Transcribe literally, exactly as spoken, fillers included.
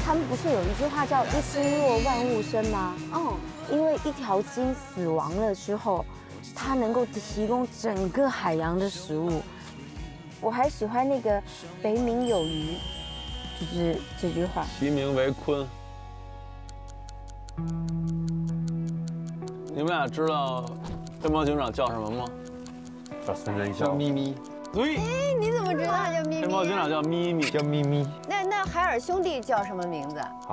他们不是有一句话叫“一心若万物生”吗？ 哦， 因为一条鲸死亡了之后，它能够提供整个海洋的食物。我还喜欢那个“北冥有鱼”，就是这句话。 其名为鲲。你们俩知道黑猫警长叫什么吗？ 叫孙真叫香， 咪咪， 对， 哎，你怎么知道他叫咪咪？ 黑猫警长叫咪咪。 叫咪咪。 那那海尔兄弟叫什么名字？